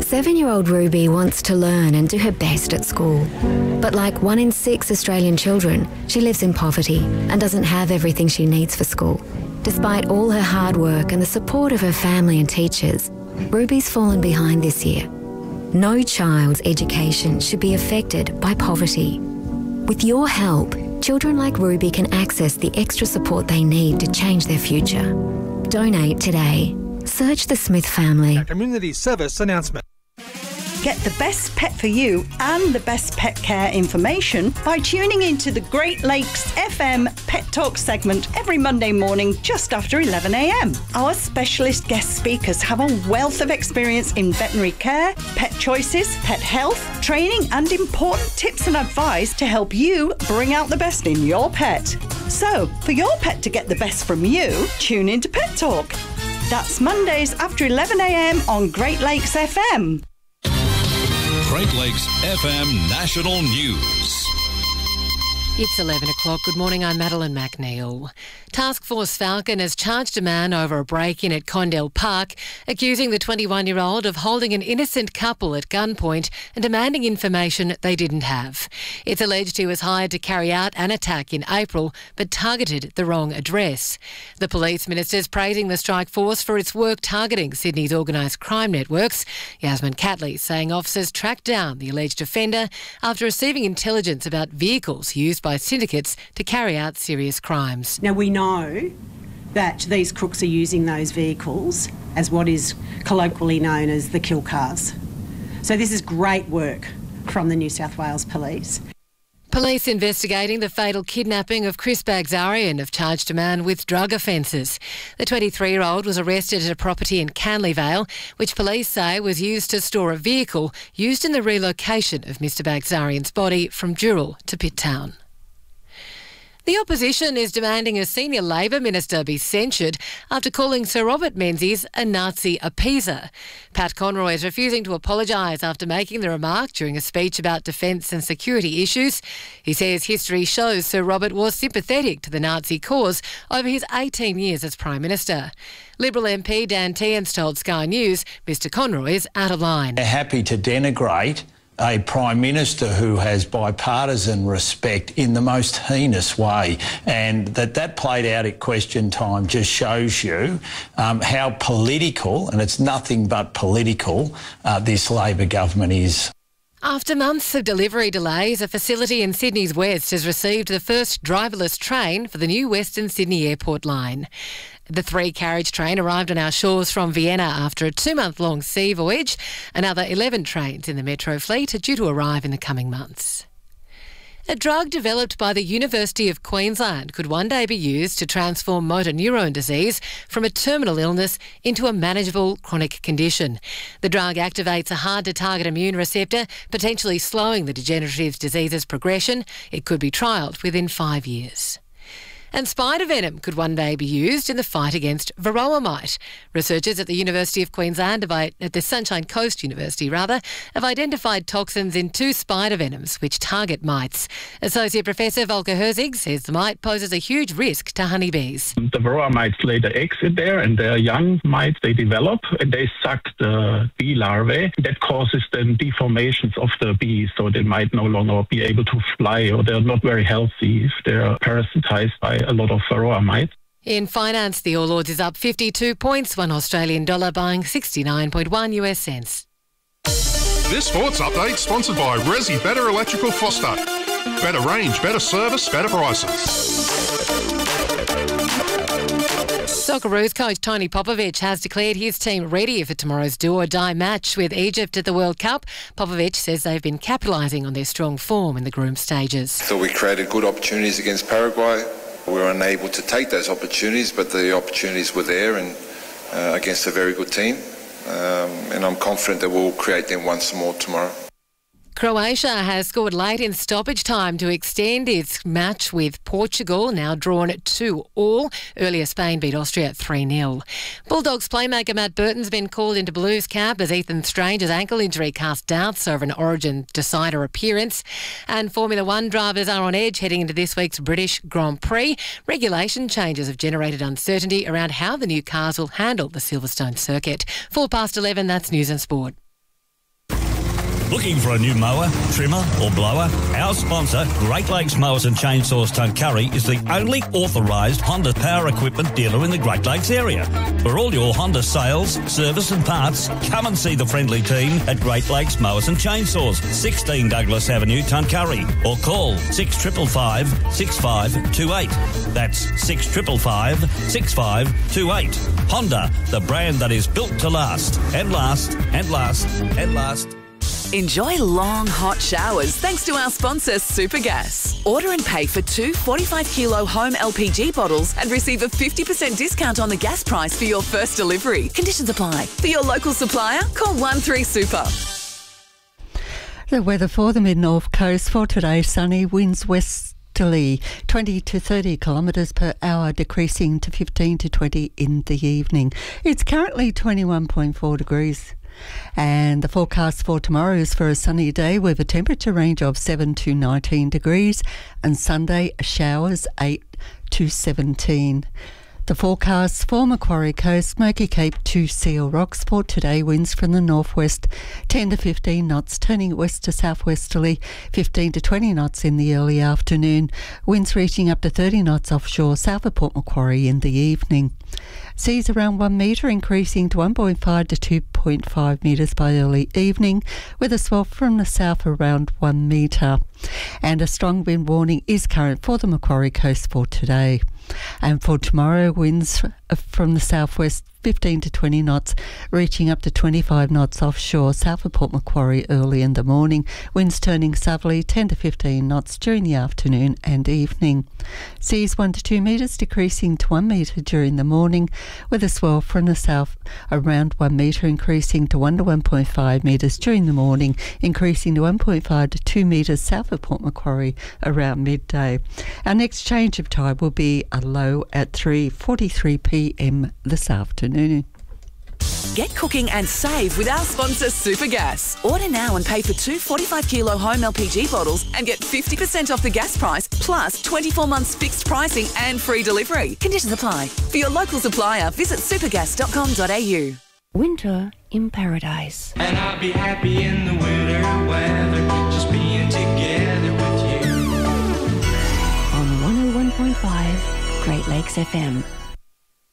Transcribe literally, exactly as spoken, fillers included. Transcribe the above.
Seven-year-old Ruby wants to learn and do her best at school. But like one in six Australian children, she lives in poverty and doesn't have everything she needs for school. Despite all her hard work and the support of her family and teachers, Ruby's fallen behind this year. No child's education should be affected by poverty. With your help, children like Ruby can access the extra support they need to change their future. Donate today. Search the Smith family. A community service announcement. Get the best pet for you and the best pet care information by tuning into the Great Lakes F M Pet Talk segment every Monday morning just after eleven a m. Our specialist guest speakers have a wealth of experience in veterinary care, pet choices, pet health, training and important tips and advice to help you bring out the best in your pet. So, for your pet to get the best from you, tune into Pet Talk. That's Mondays after eleven a m on Great Lakes F M. Great Lakes F M National News. It's eleven o'clock. Good morning, I'm Madeline McNeil. Task Force Falcon has charged a man over a break-in at Condell Park, accusing the twenty-one-year-old of holding an innocent couple at gunpoint and demanding information they didn't have. It's alleged he was hired to carry out an attack in April, but targeted the wrong address. The police minister's praising the strike force for its work targeting Sydney's organised crime networks. Yasmin Catley saying officers tracked down the alleged offender after receiving intelligence about vehicles used by syndicates to carry out serious crimes. Now, we know that these crooks are using those vehicles as what is colloquially known as the kill cars. So this is great work from the New South Wales Police. Police investigating the fatal kidnapping of Chris Bagzarian have charged a man with drug offences. The twenty-three-year-old was arrested at a property in Canleyvale, which police say was used to store a vehicle used in the relocation of Mr Bagzarian's body from Dural to Pitt Town. The opposition is demanding a senior Labor minister be censured after calling Sir Robert Menzies a Nazi appeaser. Pat Conroy is refusing to apologise after making the remark during a speech about defence and security issues. He says history shows Sir Robert was sympathetic to the Nazi cause over his eighteen years as Prime Minister. Liberal M P Dan Tehan's told Sky News Mr Conroy is out of line. They're happy to denigrate a Prime Minister who has bipartisan respect in the most heinous way, and that that played out at question time just shows you um, how political, and it's nothing but political, uh, this Labor government is. After months of delivery delays, a facility in Sydney's west has received the first driverless train for the new Western Sydney Airport line. The three-carriage train arrived on our shores from Vienna after a two-month-long sea voyage. Another eleven trains in the Metro fleet are due to arrive in the coming months. A drug developed by the University of Queensland could one day be used to transform motor neurone disease from a terminal illness into a manageable chronic condition. The drug activates a hard-to-target immune receptor, potentially slowing the degenerative disease's progression. It could be trialled within five years. And spider venom could one day be used in the fight against varroa mite. Researchers at the University of Queensland, have, at the Sunshine Coast University rather, have identified toxins in two spider venoms which target mites. Associate Professor Volker Herzig says the mite poses a huge risk to honeybees. The varroa mites lay their eggs in there, and their young mites, they develop and they suck the bee larvae. That causes then deformations of the bees, so they might no longer be able to fly, or they're not very healthy if they're parasitized by a lot of varroa mites. In finance, the All Ords is up fifty-two points, one Australian dollar buying sixty-nine point one U S cents. This sports update sponsored by Resi Better Electrical Foster. Better range, better service, better prices. Socceroos coach Tony Popovic has declared his team ready for tomorrow's do-or-die match with Egypt at the World Cup. Popovic says they've been capitalising on their strong form in the group stages. So we created good opportunities against Paraguay. We were unable to take those opportunities, but the opportunities were there, and uh, against a very good team. Um, and I'm confident that we'll create them once more tomorrow. Croatia has scored late in stoppage time to extend its match with Portugal, now drawn two all. Earlier, Spain beat Austria three nil. Bulldogs playmaker Matt Burton's been called into Blues camp as Ethan Strange's ankle injury cast doubts over an Origin decider appearance. And Formula One drivers are on edge heading into this week's British Grand Prix. Regulation changes have generated uncertainty around how the new cars will handle the Silverstone circuit. Four past eleven, that's News and Sport. Looking for a new mower, trimmer or blower? Our sponsor, Great Lakes Mowers and Chainsaws Tuncurry, is the only authorised Honda power equipment dealer in the Great Lakes area. For all your Honda sales, service and parts, come and see the friendly team at Great Lakes Mowers and Chainsaws, sixteen Douglas Avenue, Tuncurry, or call six five five, six five two eight. That's six five five, six five two eight. Honda, the brand that is built to last, and last, and last, and last. Enjoy long, hot showers thanks to our sponsor, Supergas. Order and pay for two forty-five kilo home L P G bottles and receive a fifty percent discount on the gas price for your first delivery. Conditions apply. For your local supplier, call one three super. The weather for the mid-north coast for today, sunny, winds westerly, twenty to thirty kilometres per hour, decreasing to fifteen to twenty in the evening. It's currently twenty-one point four degrees. And the forecast for tomorrow is for a sunny day with a temperature range of seven to nineteen degrees, and Sunday showers eight to seventeen. The forecast for Macquarie Coast, Smoky Cape to Seal Rocks for today, winds from the northwest ten to fifteen knots, turning west to southwesterly fifteen to twenty knots in the early afternoon, winds reaching up to thirty knots offshore south of Port Macquarie in the evening. Seas around one metre, increasing to one point five to two point five metres by early evening, with a swell from the south around one metre. And a strong wind warning is current for the Macquarie Coast for today. And for tomorrow, winds from the southwest fifteen to twenty knots, reaching up to twenty-five knots offshore south of Port Macquarie early in the morning. Winds turning southerly ten to fifteen knots during the afternoon and evening. Seas one to two metres, decreasing to one metre during the morning, with a swell from the south around one metre, increasing to one to one point five metres during the morning, increasing to one point five to two metres south of Port Macquarie around midday. Our next change of tide will be a low at three forty-three p m this afternoon. Get cooking and save with our sponsor, Supergas. Order now and pay for two forty-five kilo home L P G bottles and get fifty percent off the gas price, plus twenty-four months fixed pricing and free delivery. Conditions apply. For your local supplier, visit supergas dot com dot a u. Winter in paradise. And I'll be happy in the winter weather, just being together with you. On one oh one point five Great Lakes F M.